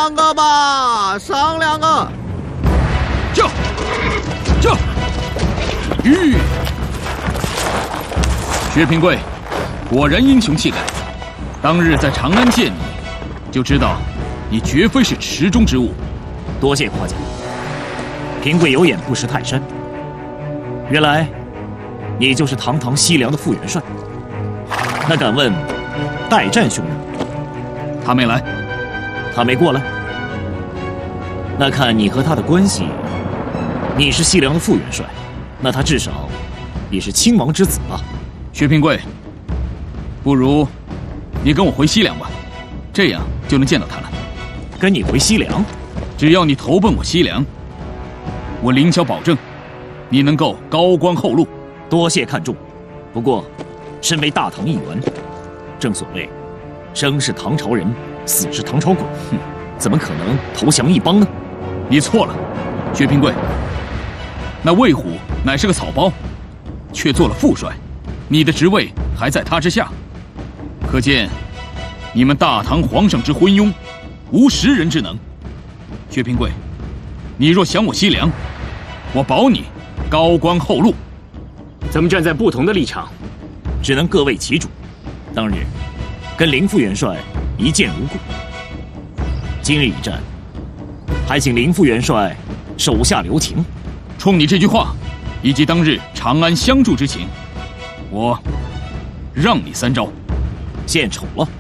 两个吧，上两个。 驾！薛平贵，果然英雄气概。当日在长安见你，就知道你绝非是池中之物。 多谢夸奖。平贵有眼不识泰山，原来你就是堂堂西凉的副元帅。那敢问代战兄呢？ 他没来。 他没过来？那看你和他的关系，你是西凉的副元帅，那他至少也是亲王之子吧？ 薛平贵，不如你跟我回西凉吧，这样就能见到他了。 跟你回西凉？ 只要你投奔我西凉，我凌霄保证，你能够高官厚禄。 多谢看重，不过，身为大唐一员，正所谓，生是唐朝人，死是唐朝鬼，怎么可能投降一帮呢？ 你错了，薛平贵。那魏虎乃是个草包，却做了副帅，你的职位还在他之下，可见你们大唐皇上之昏庸，无识人之能。薛平贵，你若想我西凉，我保你高官厚禄。 咱们站在不同的立场， 只能各为其主。当日跟林副元帅一见如故，今日一战，还请林副元帅手下留情。 冲你这句话，以及当日长安相助之情，我让你3招。 献丑了。